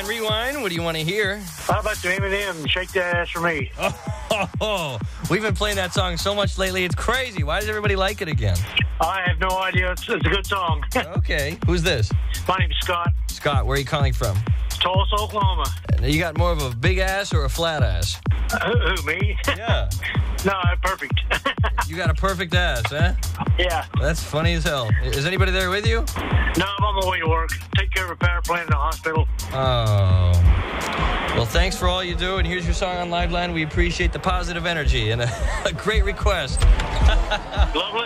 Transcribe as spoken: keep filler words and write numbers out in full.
Rewind. What do you want to hear? How about the Eminem, Shake That Ass For Me? Oh, oh, oh, we've been playing that song so much lately. It's crazy. Why does everybody like it again? I have no idea. It's, it's a good song. Okay. Who's this? My name's Scott. Scott, where are you calling from? Tulsa, Oklahoma. You got more of a big ass or a flat ass? Uh, who, who, me? Yeah. No, perfect. You got a perfect ass, huh? Yeah. That's funny as hell. Is anybody there with you? No, I'm on my way to work. Take care of a power plant in the hospital. Oh. Well, thanks for all you do, and here's your song on Liveline. We appreciate the positive energy and a, a great request. Lovely.